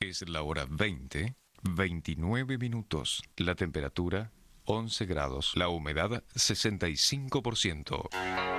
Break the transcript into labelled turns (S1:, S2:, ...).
S1: Es la hora 20, 29 minutos. La temperatura 11 grados. La humedad 65%.